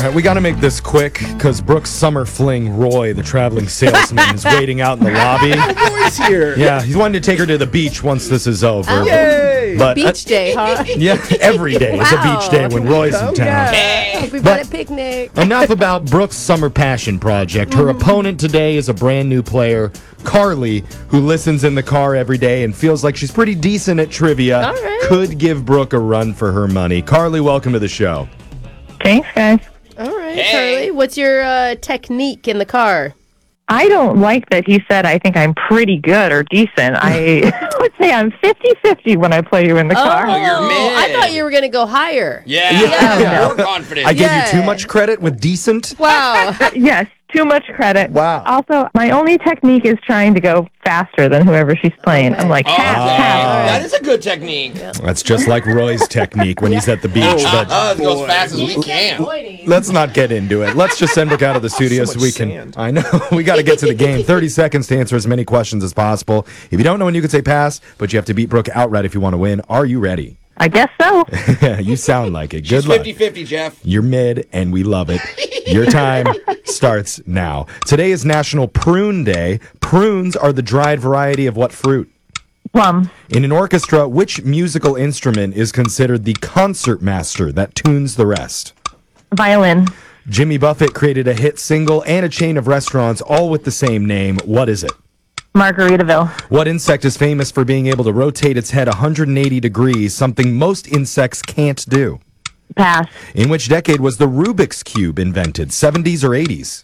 right, we got to make this quick because Brooke's summer fling, Roy, the traveling salesman, is waiting out in the lobby. Roy's here. Yeah, he's wanting to take her to the beach once this is over. Yay! But Beach day, huh? yeah, every day is a Wow. beach day when Roy's in town. Hope we bought a picnic. Enough about Brooke's summer passion project. Her opponent today is a brand new player, Carly, who listens in the car every day and feels like she's pretty decent at trivia. All right. Could give Brooke a run for her money. Carly, welcome to the show. Thanks, guys. All right, Carly. What's your technique in the car? I don't like that he said I think I'm pretty good or decent. I would say I'm 50-50 when I play you in the car. you're mid. I thought you were going to go higher. Yeah. More confident. I gave you too Yeah. much credit with decent. Wow. Yes, too much credit. Wow. Also, my only technique is trying to go faster than whoever she's playing. I'm like, Oh, pass, okay. pass. That is a good technique. That's just like Roy's technique when he's at the beach. But Let's go as fast as we can. let's not get into it. Let's just send Brooke out of the studio so, So we much can. sand. I know. We got to get to the game. 30 seconds to answer as many questions as possible. If you don't know when you can say pass, but you have to beat Brooke outright if you want to win. Are you ready? I guess so. You sound like it. Good She's luck. 50-50, Jeff. You're mid, and we love it. Your time starts now. Today is National Prune Day. Prunes are the dried variety of what fruit? Plum, In an orchestra, which musical instrument is considered the concert master that tunes the rest? violin, Jimmy Buffett created a hit single and a chain of restaurants, all with the same name. What is it? Margaritaville, What insect is famous for being able to rotate its head 180 degrees, something most insects can't do? pass, In which decade was the Rubik's Cube invented? 70s or 80s?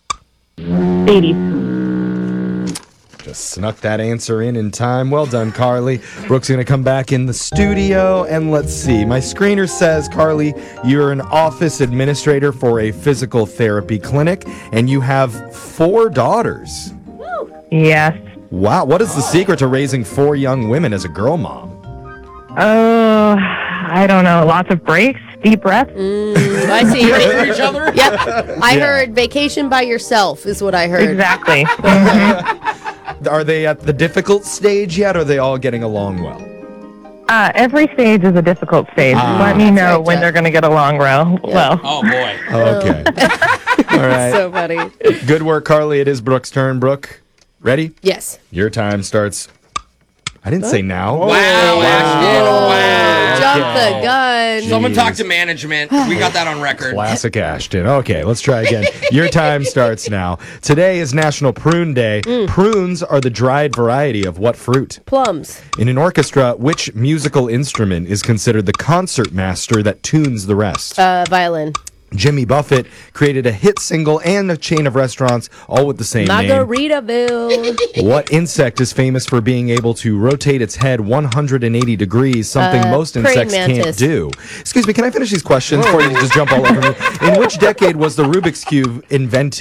80s. Just snuck that answer in time. Well done, Carly. Brooke's going to come back in the studio, and let's see. My screener says, Carly, you're an office administrator for a physical therapy clinic, and you have 4 daughters. Yes. Wow, what is the secret to raising 4 young women as a girl mom? Oh, I don't know. Lots of breaks, deep breaths. I see. For each other? Yep. I heard vacation by yourself is what I heard. Exactly. Are they at the difficult stage yet, or are they all getting along well? Every stage is a difficult stage. Let me know right, when Jeff. they're going to get along well. Oh, boy. Okay. All right. So funny. Good work, Carly. It is Brooke's turn. Brooke, ready? Yes. Your time starts. I didn't say now. Wow, Ashton. Wow. Jump the gun. Someone talk to management. We got that on record. Classic Ashton. Okay, let's try again. Your time starts now. Today is National Prune Day. Prunes are the dried variety of what fruit? Plums. In an orchestra, which musical instrument is considered the concert master that tunes the rest? Violin. Jimmy Buffett created a hit single and a chain of restaurants, all with the same name. Margaritaville. What insect is famous for being able to rotate its head 180 degrees, something most praying insects can't mantis. do? Excuse me, can I finish these questions before you just jump all over me? In which decade was the Rubik's Cube invented?